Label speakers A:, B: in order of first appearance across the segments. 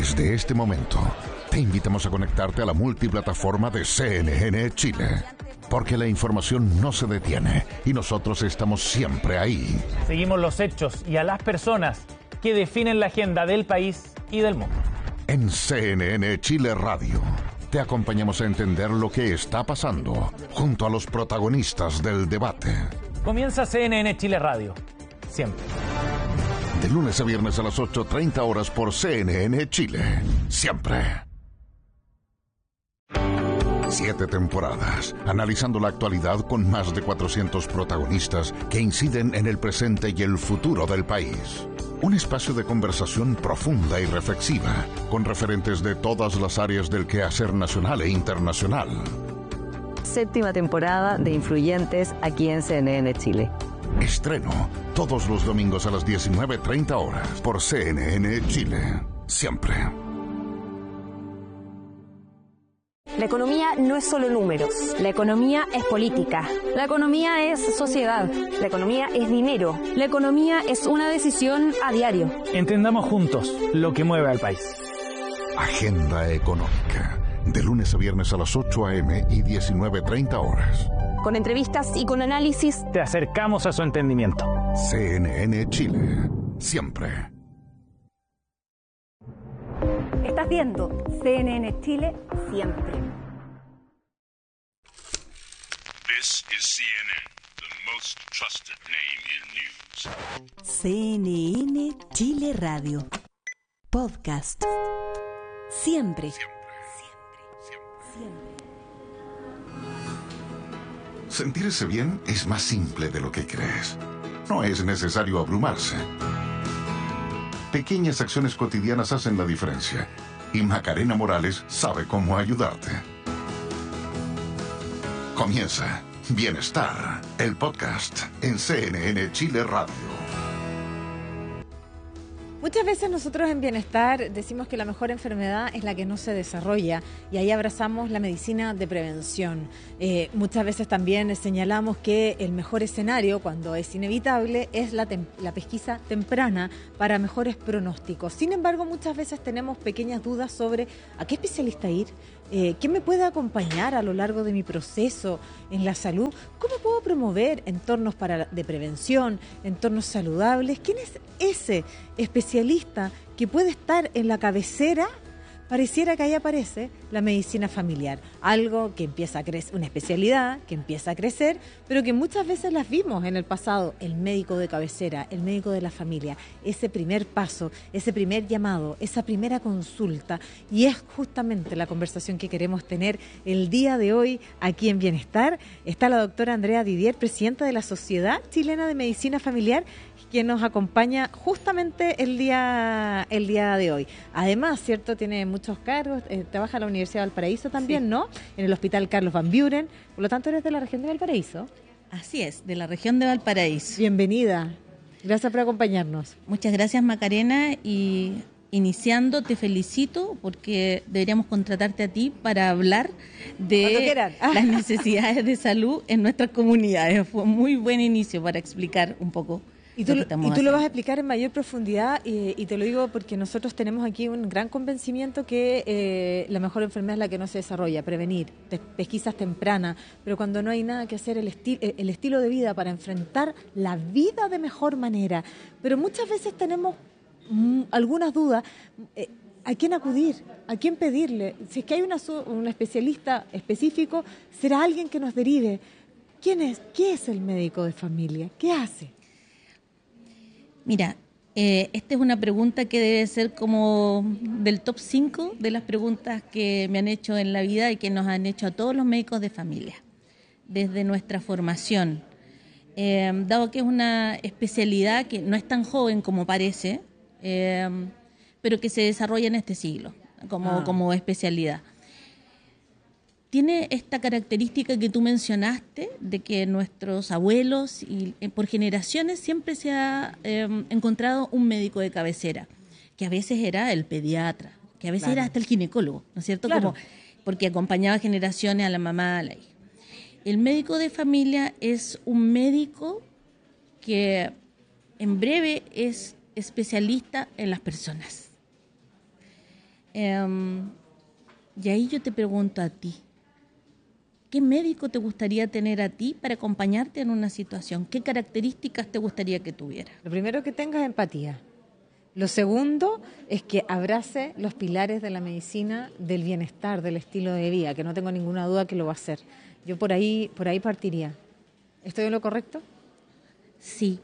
A: Desde este momento, te invitamos a conectarte a la multiplataforma de CNN Chile, porque la información no se detiene y nosotros estamos siempre ahí.
B: Seguimos los hechos y a las personas que definen la agenda del país y del mundo.
A: En CNN Chile Radio, te acompañamos a entender lo que está pasando junto a los protagonistas del debate.
B: Comienza CNN Chile Radio, siempre.
A: De lunes a viernes a las 8:30 horas por CNN Chile. Siempre. 7 temporadas, analizando la actualidad con más de 400 protagonistas que inciden en el presente y el futuro del país. Un espacio de conversación profunda y reflexiva, con referentes de todas las áreas del quehacer nacional e internacional.
C: 7ª temporada de Influyentes aquí en CNN Chile.
A: Estreno todos los domingos a las 19:30 horas por CNN Chile. Siempre.
D: La economía no es solo números. La economía es política. La economía es sociedad. La economía es dinero. La economía es una decisión a diario.
B: Entendamos juntos lo que mueve al país.
A: Agenda Económica. De lunes a viernes a las 8 a.m. y 19:30 horas.
D: Con entrevistas y con análisis,
B: te acercamos a su entendimiento.
A: CNN Chile. Siempre.
D: Estás viendo CNN Chile siempre.
E: This is CNN, the most trusted name in news.
F: CNN Chile Radio. Podcast. Siempre.
A: Sentirse bien es más simple de lo que crees. No es necesario abrumarse. Pequeñas acciones cotidianas hacen la diferencia. Y Macarena Morales sabe cómo ayudarte. Comienza Bienestar, el podcast en CNN Chile Radio.
G: Muchas veces nosotros en Bienestar decimos que la mejor enfermedad es la que no se desarrolla y ahí abrazamos la medicina de prevención. Muchas veces también señalamos que el mejor escenario, cuando es inevitable, es la pesquisa temprana para mejores pronósticos. Sin embargo, muchas veces tenemos pequeñas dudas sobre a qué especialista ir, quién me puede acompañar a lo largo de mi proceso en la salud, cómo puedo promover entornos de prevención, entornos saludables, quién es ese especialista que puede estar en la cabecera. Pareciera que ahí aparece la medicina familiar, algo que empieza a crecer, una especialidad que empieza a crecer, pero que muchas veces las vimos en el pasado, el médico de cabecera, el médico de la familia, ese primer paso, ese primer llamado, esa primera consulta, y es justamente la conversación que queremos tener el día de hoy aquí en Bienestar. Está la doctora Andrea Didier, presidenta de la Sociedad Chilena de Medicina Familiar, quien nos acompaña justamente el día de hoy. Además, ¿cierto? Tiene muchos cargos, trabaja en la Universidad de Valparaíso también, sí, ¿no? En el Hospital Carlos Van Buren. Por lo tanto, eres de la región de Valparaíso.
H: Así es, de la región de Valparaíso.
G: Bienvenida. Gracias por acompañarnos.
H: Muchas gracias, Macarena. Y iniciando, te felicito porque deberíamos contratarte a ti para hablar de las necesidades de salud en nuestras comunidades. Fue un muy buen inicio para explicar un poco.
G: Y tú lo vas a explicar en mayor profundidad y te lo digo porque nosotros tenemos aquí un gran convencimiento que la mejor enfermedad es la que no se desarrolla, prevenir, pesquisas tempranas, pero cuando no hay nada que hacer, el estilo de vida para enfrentar la vida de mejor manera. Pero muchas veces tenemos algunas dudas. ¿A quién acudir? ¿A quién pedirle? Si es que hay un especialista específico, será alguien que nos derive. ¿Quién es? ¿Qué es el médico de familia? ¿Qué hace?
H: Mira, esta es una pregunta que debe ser como del top 5 de las preguntas que me han hecho en la vida y que nos han hecho a todos los médicos de familia, desde nuestra formación. Dado que es una especialidad que no es tan joven como parece, pero que se desarrolla en este siglo como especialidad. Tiene esta característica que tú mencionaste, de que nuestros abuelos y por generaciones siempre se ha encontrado un médico de cabecera, que a veces era el pediatra, que a veces era hasta el ginecólogo, ¿no es cierto? Claro. Porque acompañaba generaciones a la mamá, a la hija. El médico de familia es un médico que en breve es especialista en las personas. Y ahí yo te pregunto a ti, ¿qué médico te gustaría tener a ti para acompañarte en una situación? ¿Qué características te gustaría que tuviera?
G: Lo primero que tenga es empatía. Lo segundo es que abrace los pilares de la medicina, del bienestar, del estilo de vida, que no tengo ninguna duda que lo va a hacer. Yo por ahí partiría. ¿Estoy en lo correcto?
H: Sí.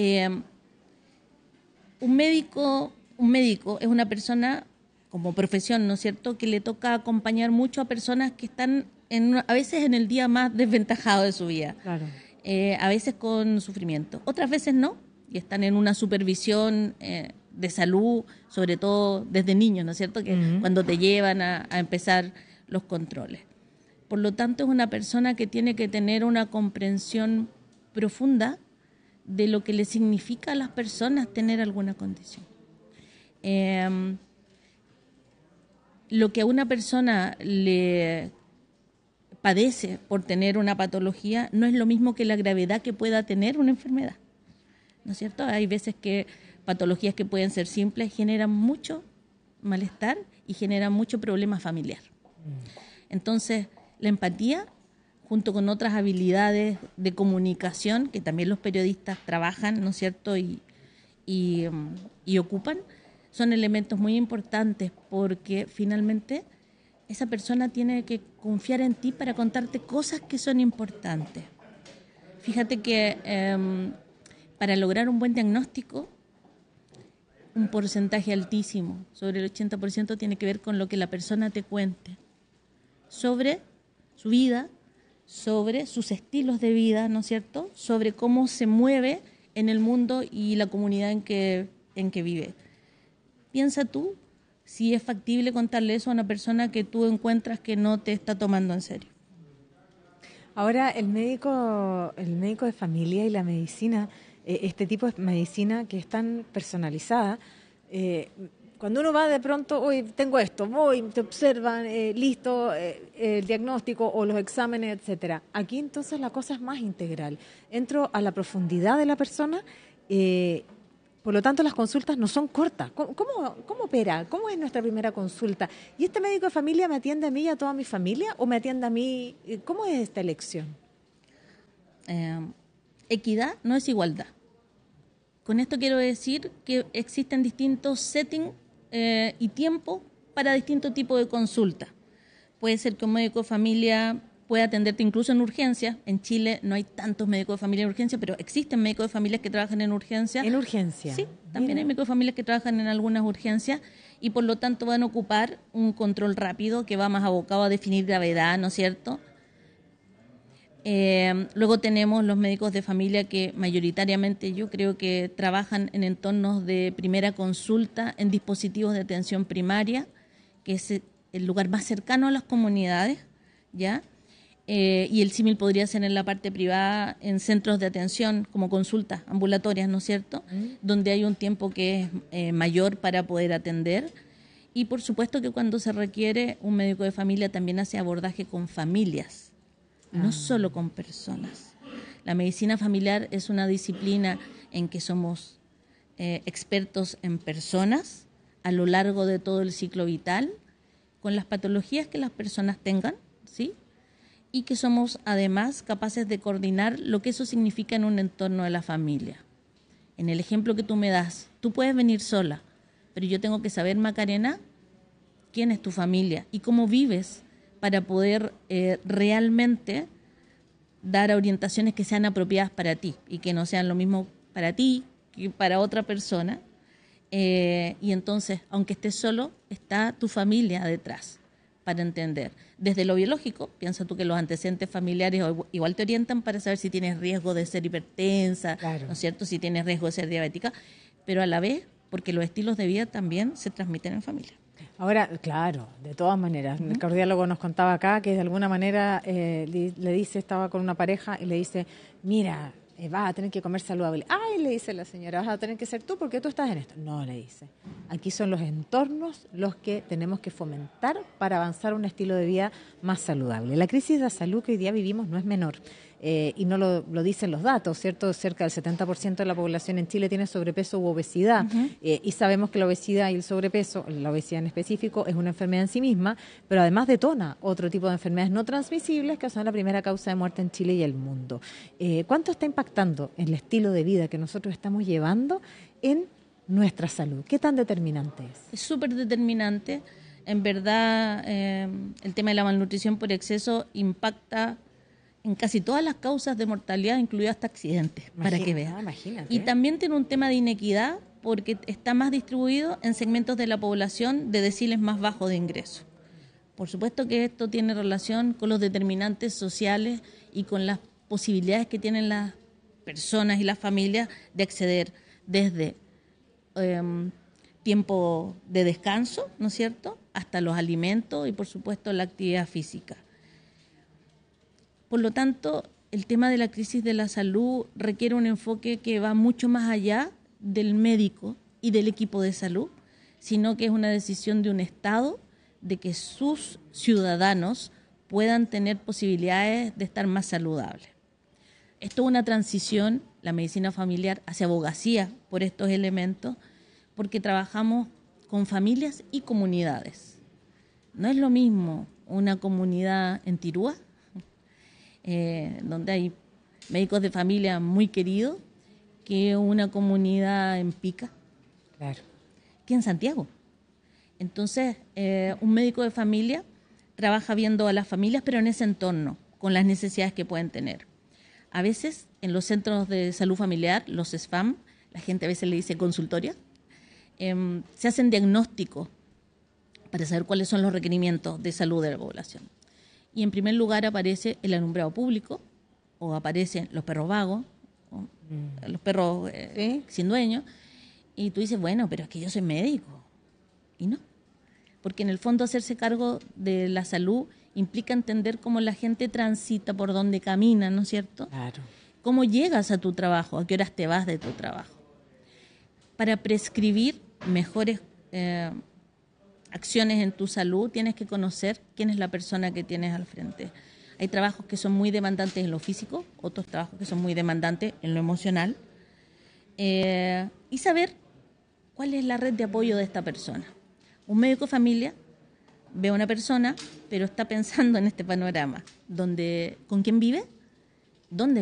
H: Un médico es una persona como profesión, ¿no es cierto?, que le toca acompañar mucho a personas que están a veces en el día más desventajado de su vida. Claro. A veces con sufrimiento. Otras veces no, y están en una supervisión de salud, sobre todo desde niños, ¿no es cierto?, que cuando te llevan a empezar los controles. Por lo tanto, es una persona que tiene que tener una comprensión profunda de lo que le significa a las personas tener alguna condición. Lo que a una persona le padece por tener una patología no es lo mismo que la gravedad que pueda tener una enfermedad, ¿no es cierto? Hay veces que patologías que pueden ser simples generan mucho malestar y generan mucho problema familiar. Entonces, la empatía, junto con otras habilidades de comunicación que también los periodistas trabajan, ¿no es cierto?, y ocupan, son elementos muy importantes porque finalmente esa persona tiene que confiar en ti para contarte cosas que son importantes. Fíjate que para lograr un buen diagnóstico, un porcentaje altísimo, sobre el 80%, tiene que ver con lo que la persona te cuente sobre su vida, sobre sus estilos de vida, ¿no es cierto?, sobre cómo se mueve en el mundo y la comunidad en que vive. Piensa tú si es factible contarle eso a una persona que tú encuentras que no te está tomando en serio.
G: Ahora, el médico de familia y la medicina, este tipo de medicina que es tan personalizada, cuando uno va de pronto, hoy tengo esto, voy, te observan, listo, el diagnóstico o los exámenes, etcétera. Aquí entonces la cosa es más integral. Entro a la profundidad de la persona. Por lo tanto, las consultas no son cortas. ¿Cómo opera? ¿Cómo es nuestra primera consulta? ¿Y este médico de familia me atiende a mí y a toda mi familia o me atiende a mí? ¿Cómo es esta elección?
H: Equidad no es igualdad. Con esto quiero decir que existen distintos settings y tiempo para distintos tipos de consulta. Puede ser que un médico de familia puede atenderte incluso en urgencia. En Chile no hay tantos médicos de familia en urgencia, pero existen médicos de familias que trabajan en urgencia.
G: ¿En urgencia?
H: Sí, también hay médicos de familias que trabajan en algunas urgencias y por lo tanto van a ocupar un control rápido que va más abocado a definir gravedad, ¿no es cierto? Luego tenemos los médicos de familia que mayoritariamente yo creo que trabajan en entornos de primera consulta en dispositivos de atención primaria, que es el lugar más cercano a las comunidades, ¿ya? Y el símil podría ser en la parte privada, en centros de atención como consultas ambulatorias, ¿no es cierto?, donde hay un tiempo que es mayor para poder atender. Y por supuesto que cuando se requiere, un médico de familia también hace abordaje con familias, no solo con personas. La medicina familiar es una disciplina en que somos expertos en personas a lo largo de todo el ciclo vital, con las patologías que las personas tengan, ¿sí?, y que somos además capaces de coordinar lo que eso significa en un entorno de la familia. En el ejemplo que tú me das, tú puedes venir sola, pero yo tengo que saber, Macarena, quién es tu familia y cómo vives para poder realmente dar orientaciones que sean apropiadas para ti y que no sean lo mismo para ti que para otra persona. Y entonces, aunque estés solo, está tu familia detrás para entender. Desde lo biológico, piensa tú que los antecedentes familiares igual te orientan para saber si tienes riesgo de ser hipertensa, claro, ¿no es cierto?, si tienes riesgo de ser diabética, pero a la vez, porque los estilos de vida también se transmiten en familia.
G: Ahora, claro, de todas maneras, el cardiólogo nos contaba acá que de alguna manera le dice, estaba con una pareja y le dice, mira, vas a tener que comer saludable. Ay, le dice la señora, vas a tener que ser tú porque tú estás en esto. No, le dice. Aquí son los entornos los que tenemos que fomentar para avanzar un estilo de vida más saludable. La crisis de salud que hoy día vivimos no es menor. Y no lo dicen los datos, ¿cierto? Cerca del 70% de la población en Chile tiene sobrepeso u obesidad. Y sabemos que la obesidad y el sobrepeso, la obesidad en específico, es una enfermedad en sí misma, pero además detona otro tipo de enfermedades no transmisibles que son la primera causa de muerte en Chile y el mundo. ¿Cuánto está impactando el estilo de vida que nosotros estamos llevando en nuestra salud? ¿Qué tan determinante es?
H: Es súper determinante. En verdad, el tema de la malnutrición por exceso impacta en casi todas las causas de mortalidad, incluidas hasta accidentes, para que vean.
G: Imagínate.
H: Y también tiene un tema de inequidad porque está más distribuido en segmentos de la población de deciles más bajos de ingreso. Por supuesto que esto tiene relación con los determinantes sociales y con las posibilidades que tienen las personas y las familias de acceder desde tiempo de descanso, ¿no es cierto?, hasta los alimentos y, por supuesto, la actividad física. Por lo tanto, el tema de la crisis de la salud requiere un enfoque que va mucho más allá del médico y del equipo de salud, sino que es una decisión de un Estado de que sus ciudadanos puedan tener posibilidades de estar más saludables. Esto es una transición, la medicina familiar, hacia abogacía por estos elementos, porque trabajamos con familias y comunidades. No es lo mismo una comunidad en Tirúa, donde hay médicos de familia muy queridos, que una comunidad en Pica,
G: claro,
H: que en Santiago. Entonces, un médico de familia trabaja viendo a las familias, pero en ese entorno, con las necesidades que pueden tener. A veces, en los centros de salud familiar, los SFAM, la gente a veces le dice consultoria, se hacen diagnósticos para saber cuáles son los requerimientos de salud de la población. Y en primer lugar aparece el alumbrado público, o aparecen los perros vagos, o los perros sin dueño, y tú dices, bueno, pero es que yo soy médico. Y no, porque en el fondo hacerse cargo de la salud implica entender cómo la gente transita, por dónde camina, ¿no es cierto?
G: Claro.
H: Cómo llegas a tu trabajo, a qué horas te vas de tu trabajo. Para prescribir mejores acciones en tu salud, tienes que conocer quién es la persona que tienes al frente. Hay trabajos que son muy demandantes en lo físico, otros trabajos que son muy demandantes en lo emocional, y saber cuál es la red de apoyo de esta persona. Un médico de familia ve a una persona, pero está pensando en este panorama, donde ¿con quién vive? ¿Dónde